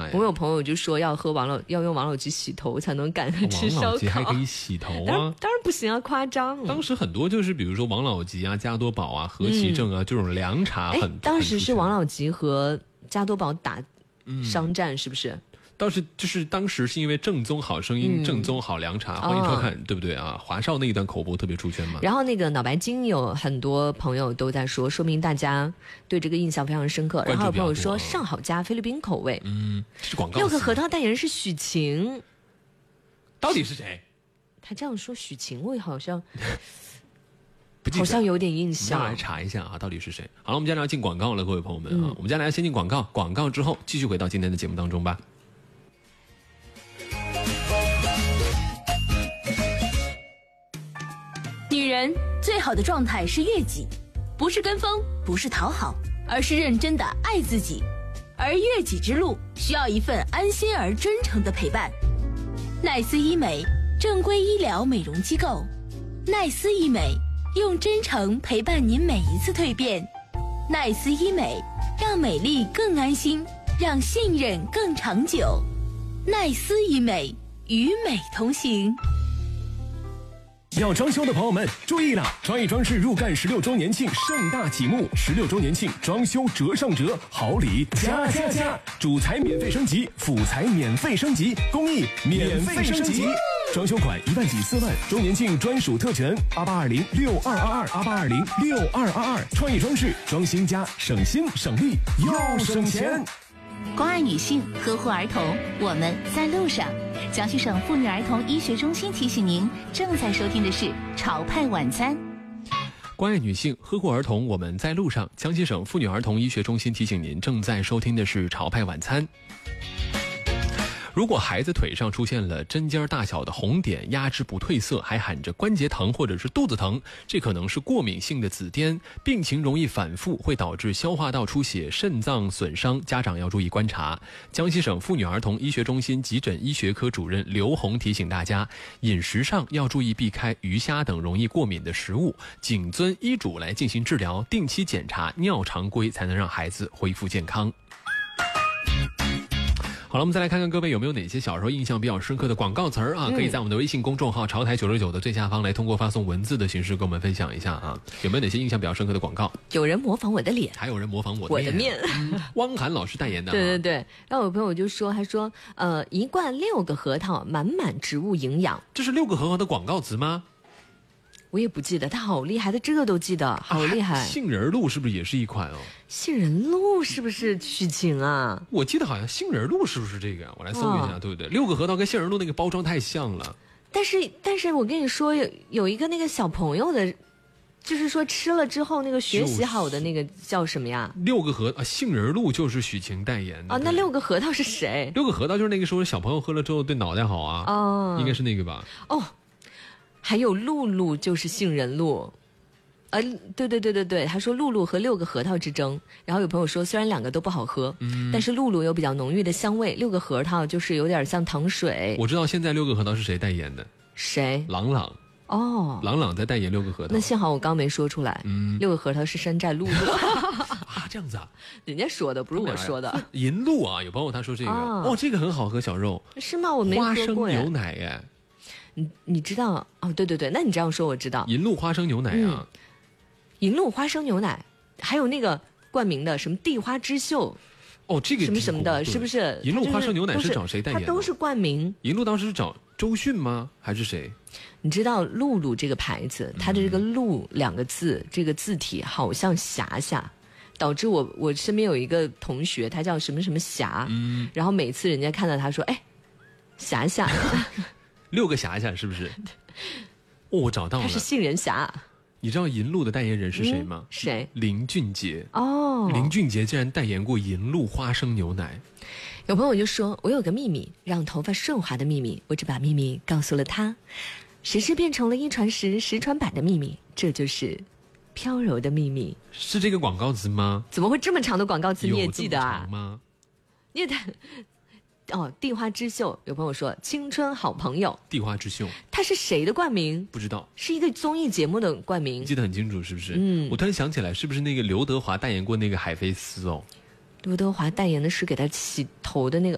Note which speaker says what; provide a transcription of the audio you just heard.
Speaker 1: 呀。
Speaker 2: 我有朋友就说要用王老吉洗头才能赶着吃烧烤。
Speaker 1: 王老吉还可以洗头啊？
Speaker 2: 当然不行啊，夸张。
Speaker 1: 当时很多就是比如说王老吉啊、加多宝啊、和其正啊这种凉茶
Speaker 2: 当时是王老吉和加多宝打商战，是不是？
Speaker 1: 当时是因为正宗好声音、正宗好凉茶，欢迎收看，对不对啊？华少那一段口播特别出圈嘛。
Speaker 2: 然后那个脑白金有很多朋友都在说明大家对这个印象非常深刻。然后有朋友说上好佳菲律宾口味，
Speaker 1: 是广告。
Speaker 2: 6个核桃代言人是许晴，
Speaker 1: 到底是谁？
Speaker 2: 他这样说许晴，我好像好像有点印象。
Speaker 1: 来查一下啊，到底是谁？好了，我们接下来要进广告了，各位朋友们啊，我们接下来先进广告，广告之后继续回到今天的节目当中吧。
Speaker 3: 女人最好的状态是悦己，不是跟风，不是讨好，而是认真的爱自己。而悦己之路需要一份安心而真诚的陪伴。奈斯医美，正规医疗美容机构。奈斯医美，用真诚陪伴您每一次蜕变。奈斯医美，让美丽更安心，让信任更长久。奈斯医美，与美同行。
Speaker 4: 要装修的朋友们注意了，创意装饰入干16周年庆盛大启幕，16周年庆装修折上折，好礼加！主材免费升级，辅材免费升级，工艺免费升级，装修款1万抵4万，周年庆专属特权8820622288206222，创意装饰装新家，省心省力又省钱。
Speaker 3: 关爱女性，呵护儿童，我们在路上。江西省妇女儿童医学中心提醒您，正在收听的是潮派晚餐。
Speaker 1: 关爱女性，呵护儿童，我们在路上。江西省妇女儿童医学中心提醒您，正在收听的是潮派晚餐。如果孩子腿上出现了针尖大小的红点，压制不褪色，还喊着关节疼或者是肚子疼，这可能是过敏性的紫癜，病情容易反复，会导致消化道出血、肾脏损伤，家长要注意观察。江西省妇女儿童医学中心急诊医学科主任刘红提醒大家，饮食上要注意避开鱼虾等容易过敏的食物，谨遵医嘱来进行治疗，定期检查尿常规，才能让孩子恢复健康。好了，我们再来看看各位有没有哪些小时候印象比较深刻的广告词儿啊？可以在我们的微信公众号潮台99的最下方来通过发送文字的形式跟我们分享一下啊，有没有哪些印象比较深刻的广告？
Speaker 2: 有人模仿我的脸，
Speaker 1: 还有人模仿我的
Speaker 2: 面，
Speaker 1: 汪涵老师代言的。
Speaker 2: 对。然后有朋友就说，他说一罐6个核桃，满满植物营养。
Speaker 1: 这是6个核桃的广告词吗？
Speaker 2: 我也不记得，他好厉害，他这个都记得，好厉害。
Speaker 1: 杏仁露是不是也是一款哦？
Speaker 2: 杏仁露是不是许晴啊？
Speaker 1: 我记得好像杏仁露是不是这个呀？我来搜一下，对不对？6个核桃跟杏仁露那个包装太像了。
Speaker 2: 但是我跟你说，有一个那个小朋友的，就是说吃了之后那个学习好的那个叫什么呀
Speaker 1: ？6个杏仁露就是许晴代言的。
Speaker 2: 那6个核桃是谁
Speaker 1: ？6个核桃就是那个时候小朋友喝了之后对脑袋好啊。应该是那个吧？
Speaker 2: 还有露露就是杏仁露，对，他说露露和6个核桃之争，然后有朋友说虽然2个都不好喝，但是露露有比较浓郁的香味，6个核桃就是有点像糖水。
Speaker 1: 我知道现在6个核桃是谁代言的？
Speaker 2: 谁？
Speaker 1: 朗朗。朗朗在代言6个核桃。
Speaker 2: 那幸好我刚没说出来，6个核桃是山寨露露
Speaker 1: 啊，这样子啊？
Speaker 2: 人家说的不是我说的。
Speaker 1: 银露啊，有朋友他说这个这个很好喝，小肉
Speaker 2: 是吗？我没喝过。
Speaker 1: 花生牛奶耶。
Speaker 2: 你知道对，那你这样说我知道。
Speaker 1: 银露花生牛奶啊，
Speaker 2: 银露花生牛奶，还有那个冠名的什么地花织绣，
Speaker 1: 这个
Speaker 2: 什么的，是不是？
Speaker 1: 银露花生牛奶是找谁代言的？
Speaker 2: 它都是冠名。
Speaker 1: 银露当时是找周迅吗？还是谁？
Speaker 2: 你知道露露这个牌子，它的这个露2个字，这个字体好像霞霞，导致我身边有一个同学，他叫什么什么霞，然后每次人家看到他说，霞霞。
Speaker 1: 6个霞霞是不是？我找到了，
Speaker 2: 他是杏仁霞。
Speaker 1: 你知道银露的代言人是谁吗？
Speaker 2: 谁？
Speaker 1: 林俊杰。
Speaker 2: 林
Speaker 1: 俊杰竟然代言过银露花生牛奶。
Speaker 2: 有朋友就说，我有个秘密，让头发顺滑的秘密，我只把秘密告诉了他，时事变成了1传10、10传百的秘密，这就是飘柔的秘密。
Speaker 1: 是这个广告词吗？
Speaker 2: 怎么会这么长的广告词你也记得啊？
Speaker 1: 有这么长吗？
Speaker 2: 你也太地花织绣，有朋友说青春好朋友。
Speaker 1: 地花织绣，
Speaker 2: 它是谁的冠名？
Speaker 1: 不知道，
Speaker 2: 是一个综艺节目的冠名，
Speaker 1: 记得很清楚，是不是？我突然想起来，是不是那个刘德华代言过那个海飞丝？刘
Speaker 2: 德华代言的是给他洗头的那个，